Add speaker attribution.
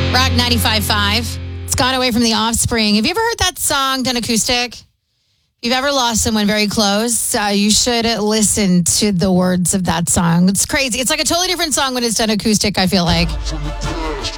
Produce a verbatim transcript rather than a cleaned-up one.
Speaker 1: Rock ninety-five point five. It's Gone Away from the Offspring. Have you ever heard that song done acoustic? If you've ever lost someone very close, uh, you should listen to the words of that song. It's crazy. It's like a totally different song when it's done acoustic, I feel like.